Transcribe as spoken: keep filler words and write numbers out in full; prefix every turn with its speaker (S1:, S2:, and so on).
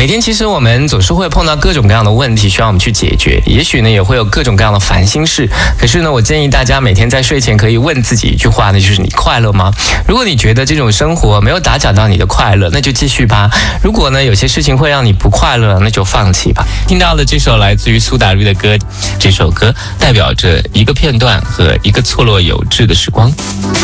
S1: 每天其实我们总是会碰到各种各样的问题需要我们去解决，也许呢也会有各种各样的烦心事。可是呢，我建议大家每天在睡前可以问自己一句话，那就是你快乐吗？如果你觉得这种生活没有打搅到你的快乐，那就继续吧。如果呢有些事情会让你不快乐，那就放弃吧。听到的这首来自于苏打绿的歌，这首歌代表着一个片段和一个错落有致的时光。